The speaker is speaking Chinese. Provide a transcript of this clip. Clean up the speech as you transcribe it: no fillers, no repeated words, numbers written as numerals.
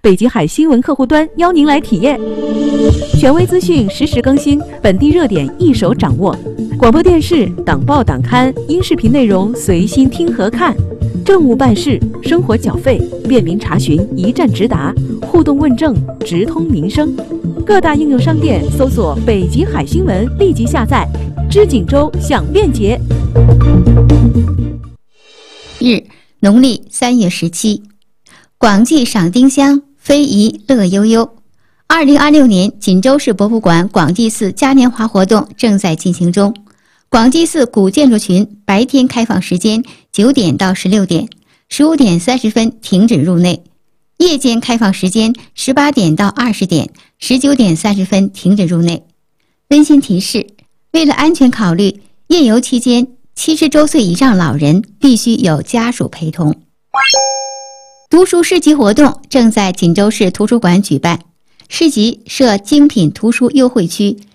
北极海新闻客户端邀您来体验。权威资讯实时更新，本地热点一手掌握。广播电视、党报党刊、音视频内容随心听和看。政务办事、生活缴费，便民查询，一站直达，互动问政，直通民生。各大应用商店搜索“北极海新闻”，立即下载。知锦州享便捷。 日，农历3月17，广济赏丁香，非遗乐悠悠。2026年锦州市博物馆广济寺嘉年华活动正在进行中。广济寺古建筑群白天开放时间9点到16点，15点30分停止入内；夜间开放时间18点到20点，19点30分停止入内。温馨提示：为了安全考虑，夜游期间70周岁以上老人必须有家属陪同。读书市集活动正在锦州市图书馆举办，市集设精品图书优惠区，